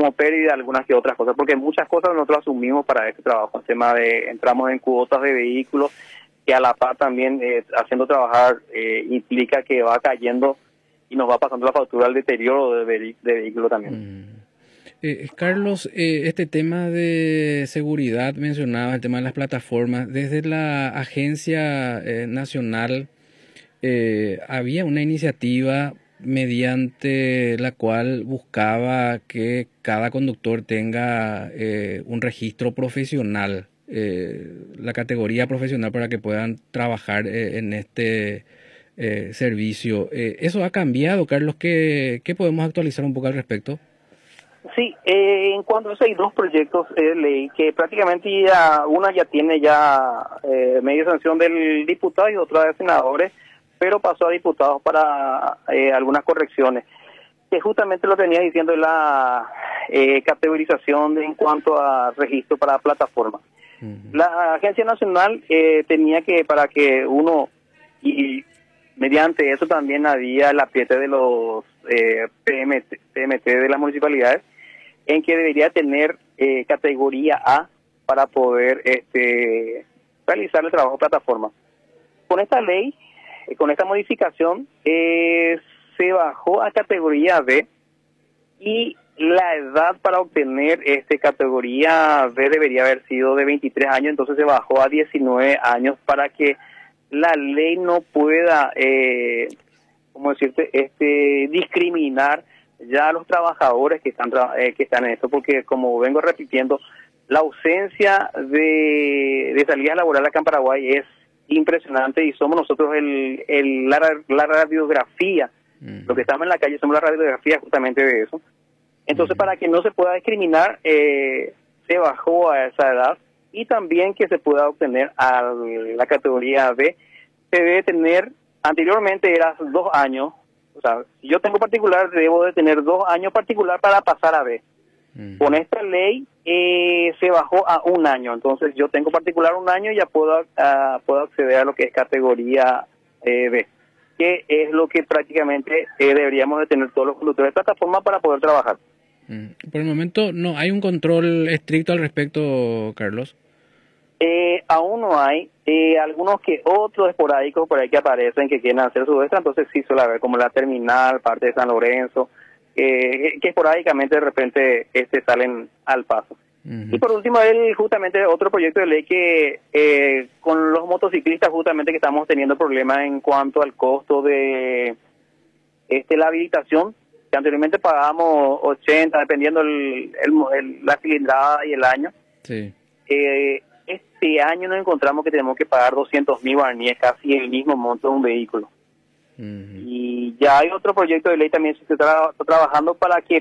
como pérdida algunas que otras cosas, porque muchas cosas nosotros asumimos para este trabajo, el tema de entramos en cuotas de vehículos, que a la par también haciendo trabajar implica que va cayendo y nos va pasando la factura al deterioro de vehículo también. Carlos, este tema de seguridad mencionaba, el tema de las plataformas, desde la Agencia Nacional había una iniciativa mediante la cual buscaba que cada conductor tenga un registro profesional, la categoría profesional para que puedan trabajar en este servicio. ¿Eso ha cambiado, Carlos? ¿Qué podemos actualizar un poco al respecto? Sí, en cuanto a eso hay dos proyectos de ley que prácticamente una ya tiene media sanción del diputado y otra de senadores, pero pasó a diputados para algunas correcciones, que justamente lo tenía diciendo la categorización en cuanto a registro para plataformas. Ujú. La Agencia Nacional tenía que, para que uno, y mediante eso también había el apriete de los PMT de las municipalidades, en que debería tener categoría A para poder realizar el trabajo de plataforma. Con esta ley, con esta modificación, se bajó a categoría B y la edad para obtener categoría B debería haber sido de 23 años, entonces se bajó a 19 años para que la ley no pueda, ¿cómo decirte?, discriminar ya a los trabajadores que están en esto, porque como vengo repitiendo, la ausencia de salidas laborales acá en Paraguay es impresionante y somos nosotros la radiografía, lo que estamos en la calle somos la radiografía justamente de eso. Entonces, para que no se pueda discriminar, se bajó a esa edad y también que se pueda obtener a la categoría B, se debe tener, anteriormente era 2 años, o sea, si yo tengo particular, debo de tener 2 años particular para pasar a B. Con esta ley se bajó a 1 año, entonces yo tengo particular 1 año y ya puedo acceder a lo que es categoría B, que es lo que prácticamente deberíamos de tener todos los conductores de plataforma para poder trabajar. Por el momento no hay un control estricto al respecto, Carlos. Aún no hay, algunos que otros esporádicos por ahí que aparecen que quieren hacer su extra, entonces sí suele haber, como la terminal, parte de San Lorenzo, que esporádicamente de repente salen al paso. Y por último, justamente otro proyecto de ley que con los motociclistas justamente que estamos teniendo problemas en cuanto al costo de la habilitación, que anteriormente pagábamos 80, dependiendo la cilindrada y el año. Sí. Este año nos encontramos que tenemos que pagar 200.000 guaraníes, casi el mismo monto de un vehículo. Y ya hay otro proyecto de ley también se está trabajando para que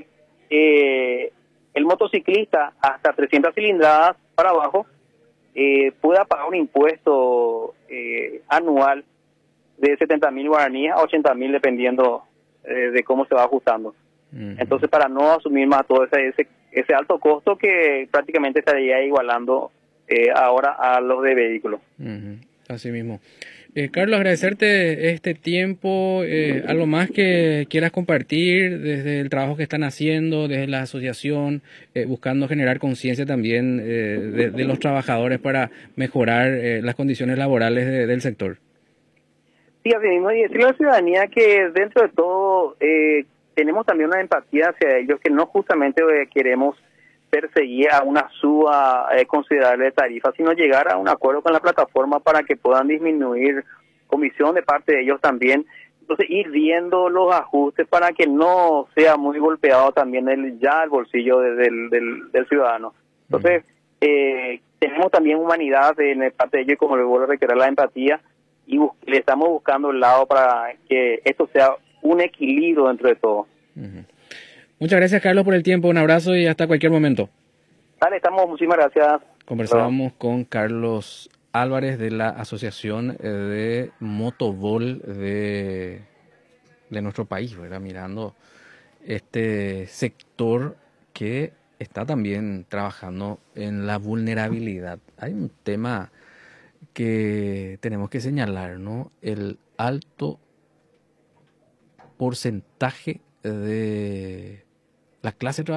el motociclista hasta 300 cilindradas para abajo pueda pagar un impuesto anual de 70.000 guaraníes a 80.000 dependiendo de cómo se va ajustando. Entonces, para no asumir más todo ese alto costo que prácticamente estaría igualando ahora a los de vehículos. Así mismo. Carlos, agradecerte este tiempo, algo más que quieras compartir desde el trabajo que están haciendo, desde la asociación, buscando generar conciencia también de los trabajadores para mejorar las condiciones laborales del sector. Sí, así mismo, y decirle a la ciudadanía que dentro de todo tenemos también una empatía hacia ellos, que no justamente queremos perseguir a una suba considerable de tarifa, sino llegar a un acuerdo con la plataforma para que puedan disminuir comisión de parte de ellos también. Entonces, ir viendo los ajustes para que no sea muy golpeado también el bolsillo del ciudadano. Entonces, tenemos también humanidad en parte de ellos, y como le vuelvo a reiterar, la empatía, y le estamos buscando el lado para que esto sea un equilibrio dentro de todo. Muchas gracias, Carlos, por el tiempo. Un abrazo y hasta cualquier momento. Dale, muchísimas gracias. Conversábamos con Carlos Álvarez de la Asociación de Motovol de nuestro país, ¿verdad? Mirando este sector que está también trabajando en la vulnerabilidad. Hay un tema que tenemos que señalar, ¿no? El alto porcentaje de la clase